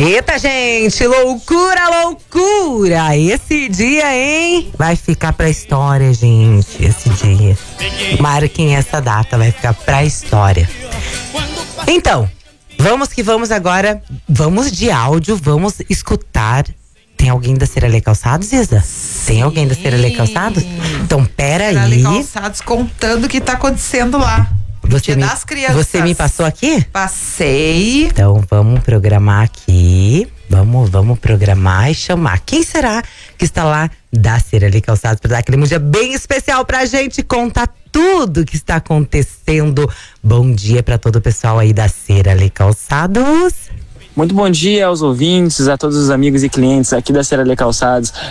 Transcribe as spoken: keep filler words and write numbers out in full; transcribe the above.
Eita, gente, loucura, loucura! Esse dia, hein? Vai ficar pra história, gente, esse dia. Marquem essa data, vai ficar pra história. Então, vamos que vamos agora, vamos de áudio, vamos escutar. Tem alguém da Seralê Calçados, Isa? Sim. Tem alguém da Seralê Calçados? Então, pera aí. Seralê Calçados contando o que tá acontecendo lá. Você me, você me passou aqui? Passei. Então vamos programar aqui. Vamos, vamos programar e chamar. Quem será que está lá da Seralê Calçados para dar aquele dia bem especial pra gente contar tudo que está acontecendo? Bom dia para todo o pessoal aí da Seralê Calçados. Muito bom dia aos ouvintes, a todos os amigos e clientes aqui da Seralê Calçados.